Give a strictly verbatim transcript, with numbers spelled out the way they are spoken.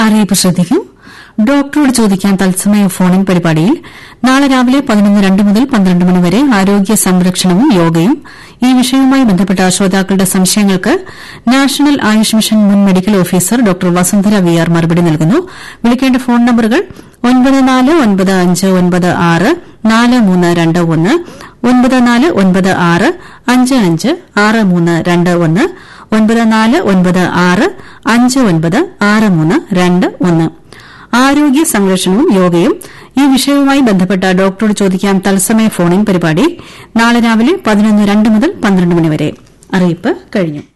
അറിയിപ്പ് ശ്രദ്ധിക്കും. ഡോക്ടറോട് ചോദിക്കാൻ തത്സമയ ഫോണിൻ പരിപാടിയിൽ നാളെ രാവിലെ പതിനൊന്ന് രണ്ട് മുതൽ പന്ത്രണ്ട് മണിവരെ ആരോഗ്യ സംരക്ഷണവും യോഗയും. ഈ വിഷയവുമായി ബന്ധപ്പെട്ട ശ്രോതാക്കളുടെ സംശയങ്ങൾക്ക് നാഷണൽ ആയുഷ് മിഷൻ മുൻ medical officer doctor Vasundhara V R മറുപടി നൽകുന്നു. വിളിക്കേണ്ട ഫോൺ നമ്പറുകൾ ഒൻപത് നാല് ഒൻപത് അഞ്ച് ഒൻപത് ആറ് നാല് മൂന്ന് രണ്ട് ഒന്ന്, ഒൻപത് നാല് ഒൻപത് ആറ് അഞ്ച് അഞ്ച് ആറ് മൂന്ന് രണ്ട് ഒന്ന്, ഒൻപത് നാല് ഒൻപത് ആറ് അഞ്ച് ഒൻപത് ആറ് മൂന്ന് രണ്ട് ഒന്ന്. ആരോഗ്യ സംരക്ഷണവും യോഗയും ഈ വിഷയവുമായി ബന്ധപ്പെട്ട ഡോക്ടറോട് ചോദിക്കാം തത്സമയ ഫോണിൻ പരിപാടി നാളെ രാവിലെ പതിനൊന്ന് രണ്ട് മുതൽ പന്ത്രണ്ട് മണിവരെ. അറിയിപ്പ് കഴിഞ്ഞു.